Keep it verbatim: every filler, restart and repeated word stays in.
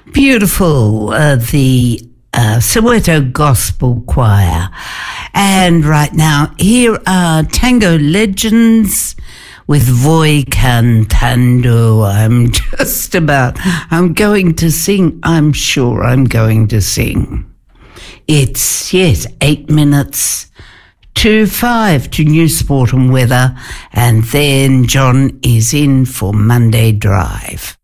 Beautiful, uh, the uh, Soweto Gospel Choir. And right now, here are Tango Legends with Voi Cantando. I'm just about, I'm going to sing. I'm sure I'm going to sing. It's, yes, eight minutes to five to News, Sport and Weather. And then John is in for Monday Drive.